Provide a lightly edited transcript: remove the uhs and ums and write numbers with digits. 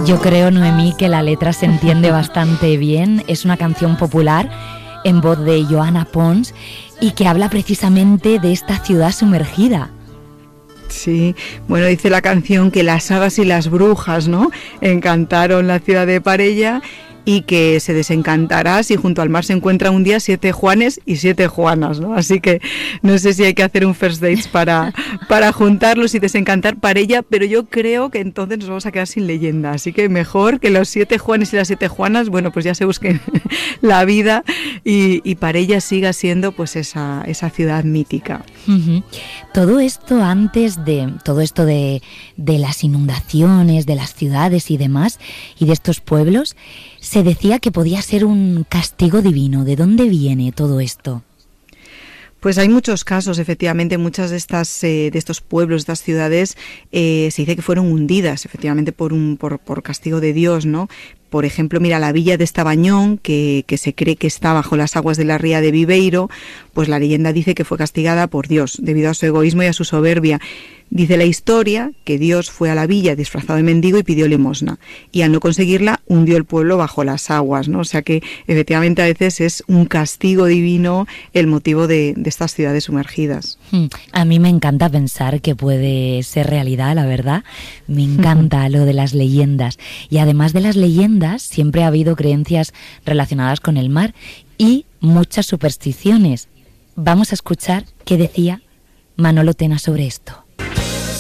Yo creo, Noemí, que la letra se entiende bastante bien. Es una canción popular en voz de Joana Pons y que habla precisamente de esta ciudad sumergida. Sí, bueno, dice la canción que las hadas y las brujas, ¿no?, encantaron la ciudad de Parella y que se desencantará si junto al mar se encuentra un día 7 Juanes y 7 Juanas, ¿no? Así que no sé si hay que hacer un first dates para juntarlos y desencantar Parella, pero yo creo que entonces nos vamos a quedar sin leyenda, así que mejor que los 7 Juanes y las 7 Juanas, bueno, pues ya se busquen la vida y Parella siga siendo pues esa ciudad mítica. Uh-huh. Todo esto de las inundaciones, de las ciudades y demás, y de estos pueblos, se decía que podía ser un castigo divino. ¿De dónde viene todo esto? Pues hay muchos casos, efectivamente, muchas de estos pueblos, de estas ciudades, se dice que fueron hundidas, efectivamente, por castigo de Dios, ¿no? Por ejemplo, mira, la villa de Estabañón, que se cree que está bajo las aguas de la ría de Viveiro, pues la leyenda dice que fue castigada por Dios, debido a su egoísmo y a su soberbia. Dice la historia que Dios fue a la villa disfrazado de mendigo y pidió limosna, y al no conseguirla hundió el pueblo bajo las aguas, ¿no? O sea que efectivamente a veces es un castigo divino el motivo de estas ciudades sumergidas. A mí me encanta pensar que puede ser realidad, la verdad. Me encanta lo de las leyendas. Y además de las leyendas, siempre ha habido creencias relacionadas con el mar y muchas supersticiones. Vamos a escuchar qué decía Manolo Tena sobre esto.